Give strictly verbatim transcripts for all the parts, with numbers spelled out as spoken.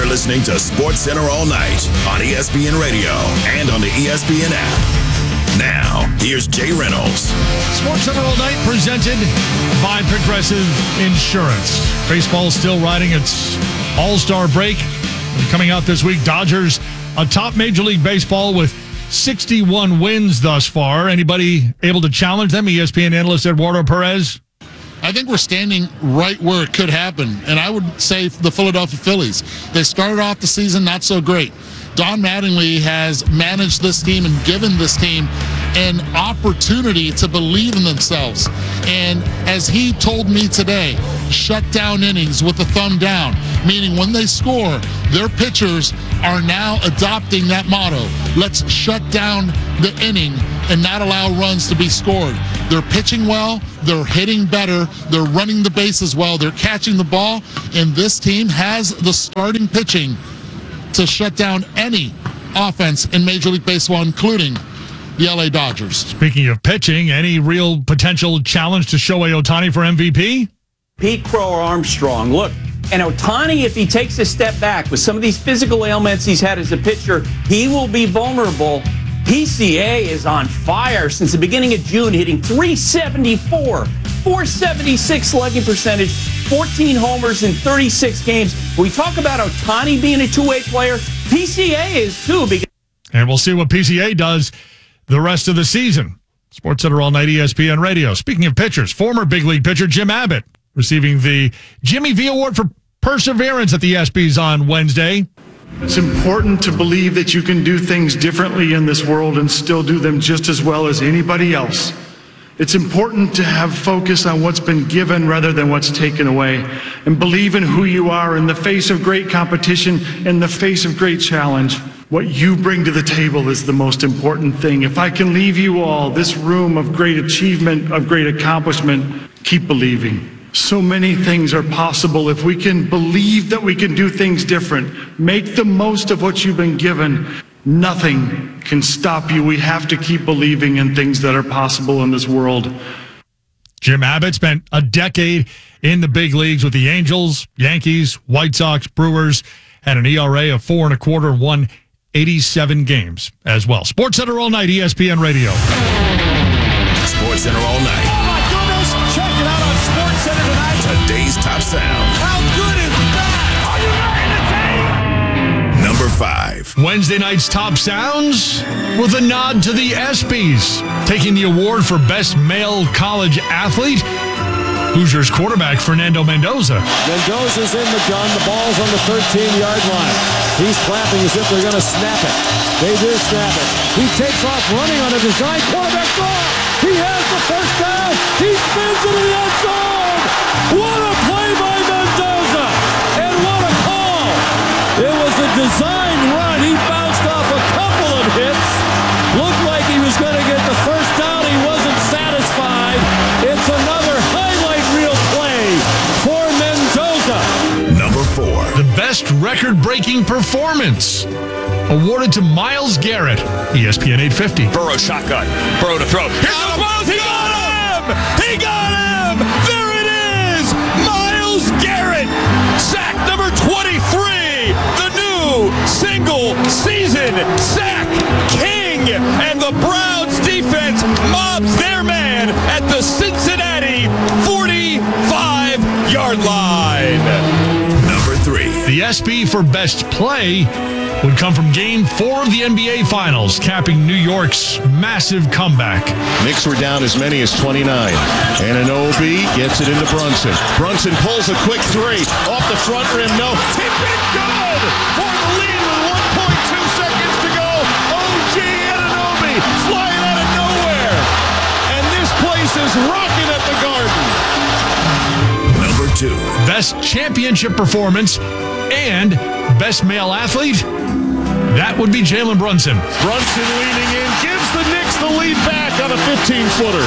listening to SportsCenter All Night on E S P N Radio and on the E S P N app. Now, here's Jay Reynolds. SportsCenter All Night presented by Progressive Insurance. Baseball still riding its all-star break. Coming out this week, Dodgers atop Major League Baseball with sixty-one wins thus far. Anybody able to challenge them? E S P N analyst Eduardo Perez. I think we're standing right where it could happen, and I would say the Philadelphia Phillies. They started off the season not so great. Don Mattingly has managed this team and given this team an opportunity to believe in themselves. And as he told me today, shut down innings with the thumb down, meaning when they score, their pitchers are now adopting that motto. Let's shut down the inning and not allow runs to be scored. They're pitching well, they're hitting better, they're running the bases well, they're catching the ball, and this team has the starting pitching to shut down any offense in Major League Baseball, including the L A Dodgers. Speaking of pitching, any real potential challenge to Shohei Ohtani for M V P? Pete Crow or Armstrong. Look, and Ohtani, if he takes a step back with some of these physical ailments he's had as a pitcher, he will be vulnerable. P C A is on fire since the beginning of June, hitting three seventy-four, four seventy-six slugging percentage, fourteen homers in thirty-six games. When we talk about Ohtani being a two-way player, P C A is too. Because- and we'll see what P C A does the rest of the season. SportsCenter All Night, E S P N Radio. Speaking of pitchers, former big league pitcher Jim Abbott receiving the Jimmy V Award for Perseverance at the ESPYs on Wednesday. It's important to believe that you can do things differently in this world and still do them just as well as anybody else. It's important to have focus on what's been given rather than what's taken away, and believe in who you are in the face of great competition, in the face of great challenge. What you bring to the table is the most important thing. If I can leave you all this room of great achievement, of great accomplishment, keep believing. So many things are possible if we can believe that we can do things different. Make the most of what you've been given. Nothing can stop you. We have to keep believing in things that are possible in this world. Jim Abbott spent a decade in the big leagues with the Angels, Yankees, White Sox, Brewers, had an E R A of four and a quarter and won eighty-seven games as well. SportsCenter All Night, E S P N Radio. SportsCenter All Night. Oh my goodness! Check it out on SportsCenter tonight. Today's top sound. How good is that? Are you ready to take? Number five. Wednesday night's top sounds with a nod to the ESPYs, taking the award for Best Male College Athlete. Hoosiers quarterback Fernando Mendoza. Mendoza's in the gun. The ball's on the thirteen-yard line. He's clapping as if they're going to snap it. They do snap it. He takes off running on a design quarterback draw. He has the first down. He spins into the end zone. What a play by Mendoza. And what a call. It was a design run. He bounced off a couple of hits. Looked like he was going to get the first down. He wasn't satisfied. It's another highlight reel play for Mendoza. Number four. The best record-breaking performance awarded to Myles Garrett, E S P N eight fifty. Burrow shotgun. Burrow to throw. Here goes Myles. He got him! He got him! There it is! Myles Garrett! Sack number twenty-three! The new single-season sack king! And the Browns defense mobs their man at the Cincinnati forty-five-yard line. Number three. The ESPY for best play would come from Game four of the N B A Finals, capping New York's massive comeback. Knicks were down as many as twenty-nine. Anunoby gets it into Brunson. Brunson pulls a quick three. Off the front rim, no. Tip it good for the lead with one point two seconds to go. O G Anunoby flying out of nowhere. And this place is rocking at the Garden. Number two. Best championship performance and best male athlete, that would be Jalen Brunson. Brunson leaning in, gives the Knicks the lead back on a fifteen-footer.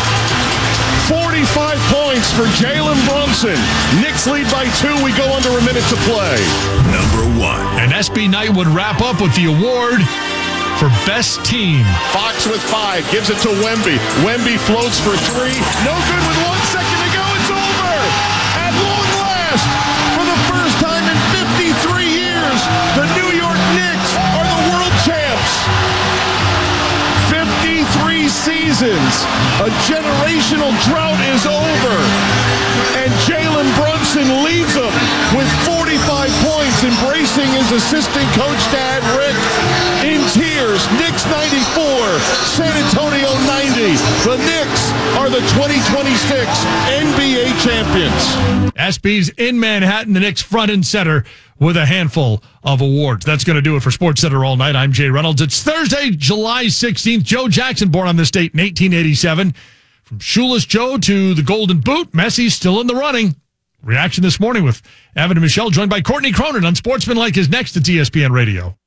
forty-five points for Jalen Brunson. Knicks lead by two. We go under a minute to play. Number one. And ESPY night would wrap up with the award for best team. Fox with five, gives it to Wemby. Wemby floats for three. No good with one second to go. It's over. At long last, for the first time in fifty-three years, Stadium with forty-five points, embracing his assistant coach dad, Rick. In tears, Knicks ninety-four, San Antonio ninety. The Knicks are the twenty twenty-six N B A champions. S B's in Manhattan, the Knicks front and center with a handful of awards. That's going to do it for SportsCenter All Night. I'm Jay Reynolds. It's Thursday, July sixteenth. Joe Jackson, born on this date in eighteen eighty-seven. From Shoeless Joe to the Golden Boot, Messi's still in the running. Reaction this morning with Evan and Michelle, joined by Courtney Cronin on Sportsmanlike is next at E S P N Radio.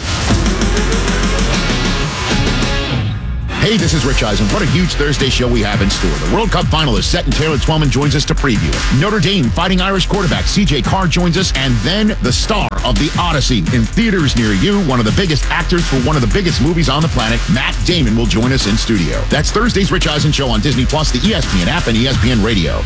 Hey, this is Rich Eisen. What a huge Thursday show we have in store. The World Cup final is set, and Taylor Twellman joins us to preview it. Notre Dame Fighting Irish quarterback C J Carr joins us, and then the star of The Odyssey in theaters near you, one of the biggest actors for one of the biggest movies on the planet, Matt Damon, will join us in studio. That's Thursday's Rich Eisen Show on Disney Plus, the E S P N app, and E S P N Radio.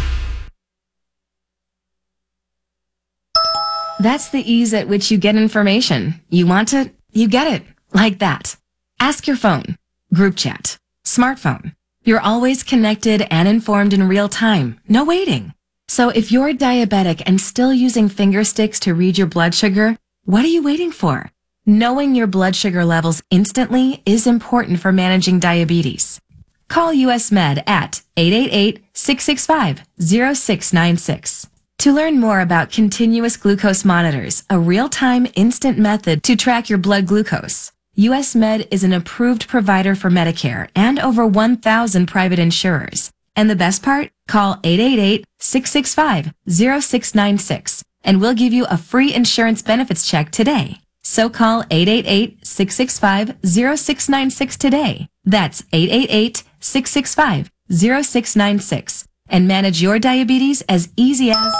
That's the ease at which you get information. You want it, you get it. Like that. Ask your phone. Group chat. Smartphone. You're always connected and informed in real time. No waiting. So if you're diabetic and still using finger sticks to read your blood sugar, what are you waiting for? Knowing your blood sugar levels instantly is important for managing diabetes. Call U S Med at eight eight eight, six six five, zero six nine six. To learn more about continuous glucose monitors, a real-time instant method to track your blood glucose, U S Med is an approved provider for Medicare and over one thousand private insurers. And the best part? Call eight eight eight, six six five, zero six nine six and we'll give you a free insurance benefits check today. So call eight eight eight, six six five, zero six nine six today. That's eight eight eight, six six five, zero six nine six and manage your diabetes as easy as...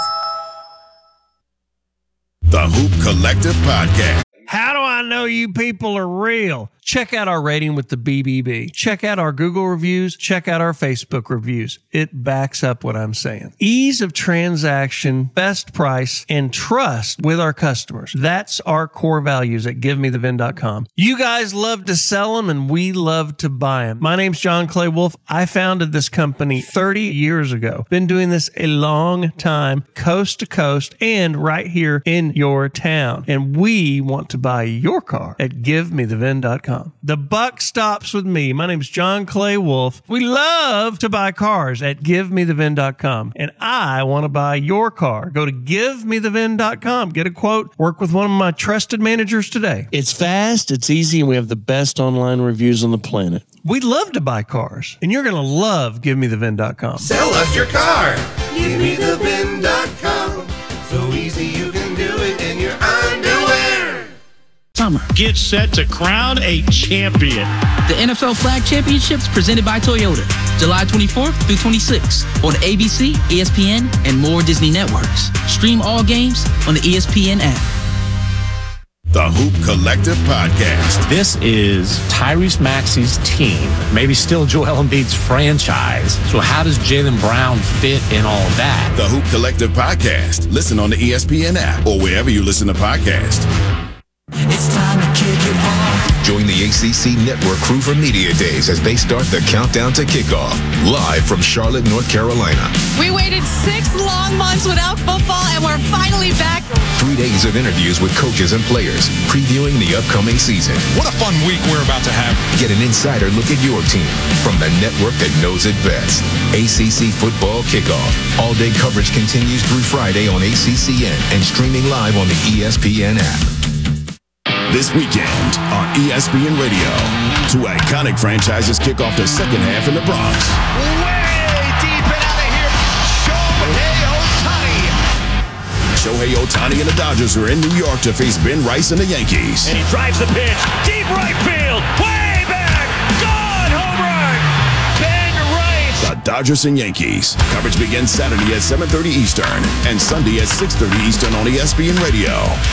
The Hoop Collective Podcast. How do I know you people are real? Check out our rating with the B B B. Check out our Google reviews. Check out our Facebook reviews. It backs up what I'm saying. Ease of transaction, best price, and trust with our customers. That's our core values at give me the vin dot com. You guys love to sell them, and we love to buy them. My name's John Clay Wolf. I founded this company thirty years ago. Been doing this a long time, coast to coast, and right here in your town. And we want to buy your car at give me the vin dot com. The buck stops with me. My name is John Clay Wolf. We love to buy cars at give me the vin dot com. And I want to buy your car. Go to give me the vin dot com. Get a quote. Work with one of my trusted managers today. It's fast, it's easy, and we have the best online reviews on the planet. We love to buy cars. And you're going to love give me the vin dot com. Sell us your car. give me the vin dot com. So easy you can do it in your underwear. Summer. Get set to crown a champion. The N F L Flag Championships presented by Toyota. July twenty-fourth through twenty-sixth on A B C, E S P N, and more Disney networks. Stream all games on the E S P N app. The Hoop Collective Podcast. This is Tyrese Maxey's team, maybe still Joel Embiid's franchise. So how does Jaylen Brown fit in all that? The Hoop Collective Podcast. Listen on the E S P N app or wherever you listen to podcasts. It's time to kick it off. Join the A C C Network crew for Media Days as they start the countdown to kickoff. Live from Charlotte, North Carolina. We waited six long months without football, and we're finally back. Three days of interviews with coaches and players, previewing the upcoming season. What a fun week we're about to have. Get an insider look at your team from the network that knows it best. A C C Football Kickoff. All-day coverage continues through Friday on A C C N and streaming live on the E S P N app. This weekend on E S P N Radio, two iconic franchises kick off the second half in the Bronx. Way deep and out of here, Shohei Ohtani. Shohei Ohtani and the Dodgers are in New York to face Ben Rice and the Yankees. And he drives the pitch, deep right field, way back, gone, home run, Ben Rice. The Dodgers and Yankees. Coverage begins Saturday at seven thirty Eastern and Sunday at six thirty Eastern on E S P N Radio.